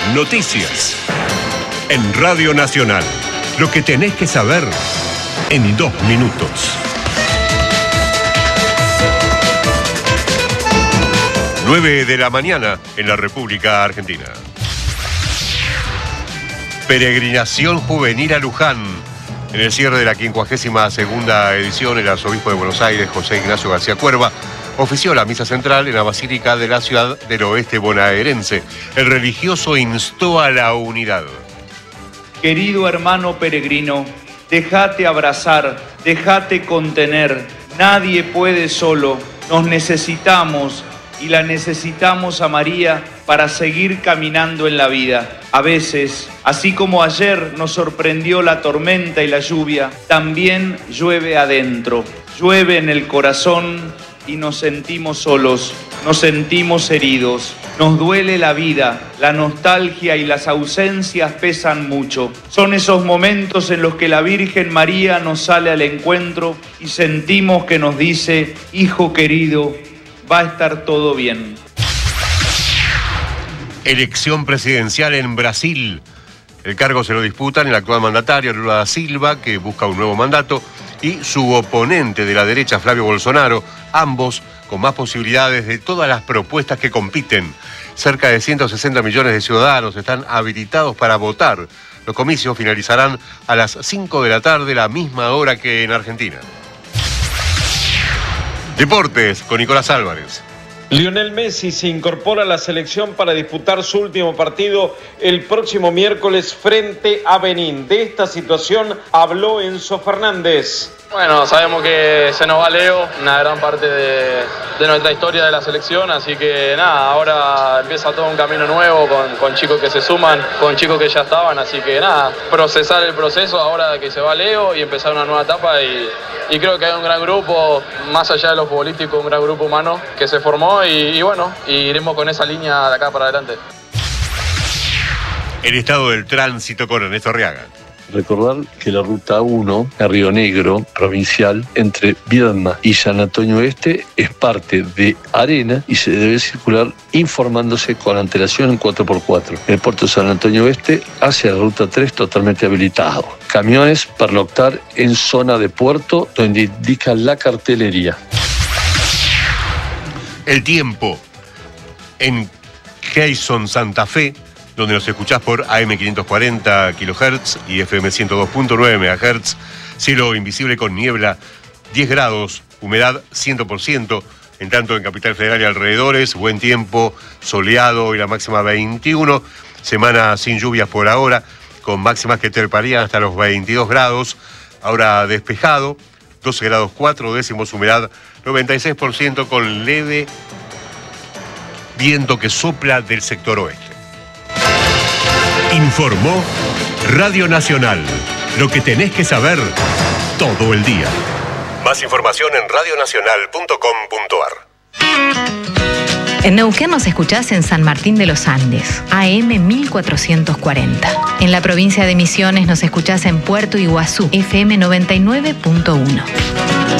Noticias. En Radio Nacional. Lo que tenés que saber en 2 minutos. Nueve de la mañana en la República Argentina. Peregrinación juvenil a Luján. En el cierre de la 52ª edición, el arzobispo de Buenos Aires, José Ignacio García Cuerva, ofició la misa central en la Basílica de la Ciudad del Oeste bonaerense. El religioso instó a la unidad. Querido hermano peregrino, déjate abrazar, déjate contener. Nadie puede solo. Nos necesitamos y la necesitamos a María para seguir caminando en la vida. A veces, así como ayer nos sorprendió la tormenta y la lluvia, también llueve adentro, llueve en el corazón y nos sentimos solos, nos sentimos heridos, nos duele la vida, la nostalgia y las ausencias pesan mucho. Son esos momentos en los que la Virgen María nos sale al encuentro y sentimos que nos dice: hijo querido, va a estar todo bien. Elección presidencial en Brasil. El cargo se lo disputan el actual mandatario Lula da Silva, que busca un nuevo mandato, y su oponente de la derecha, Flavio Bolsonaro, ambos con más posibilidades de todas las propuestas que compiten. Cerca de 160 millones de ciudadanos están habilitados para votar. Los comicios finalizarán a las 5 de la tarde, la misma hora que en Argentina. Deportes con Nicolás Álvarez. Lionel Messi se incorpora a la selección para disputar su último partido el próximo miércoles frente a Benín. De esta situación habló Enzo Fernández. Bueno, sabemos que se nos va Leo, una gran parte de nuestra historia de la selección, así que nada, ahora empieza todo un camino nuevo con chicos que se suman, con chicos que ya estaban, así que nada, procesar el proceso ahora que se va Leo y empezar una nueva etapa y creo que hay un gran grupo, más allá de lo futbolístico, un gran grupo humano que se formó y bueno, iremos con esa línea de acá para adelante. El estado del tránsito con Ernesto Arriaga. Recordar que la ruta 1 a Río Negro, provincial, entre Viedma y San Antonio Oeste, es parte de ARENA y se debe circular informándose con antelación en 4x4. El puerto de San Antonio Oeste hacia la ruta 3 totalmente habilitado. Camiones pernoctar en zona de puerto donde indica la cartelería. El tiempo en Quezón, Santa Fe, donde nos escuchás por AM 540 kHz y FM 102.9 MHz, cielo invisible con niebla, 10 grados, humedad 100%, en tanto en Capital Federal y alrededores, buen tiempo, soleado y la máxima 21, semana sin lluvias por ahora, con máximas que treparían hasta los 22 grados, ahora despejado, 12 grados 4 décimos, humedad 96%, con leve viento que sopla del sector oeste. Informó Radio Nacional. Lo que tenés que saber todo el día. Más información en radionacional.com.ar. En Neuquén nos escuchás en San Martín de los Andes, AM 1440. En la provincia de Misiones nos escuchás en Puerto Iguazú, FM 99.1.